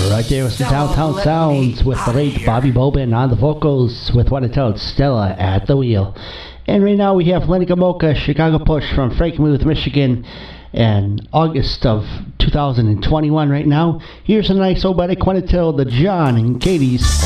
Right there with some Downtown Sounds with the late Bobby Bobin on the vocals with What I Tell Stella at the wheel. And right now we have Lenny Gomulka, Chicago Push from Frankenmuth, Michigan, in August of 2021 right now. Here's a nice old buddy, Quantitil, the John and Katie's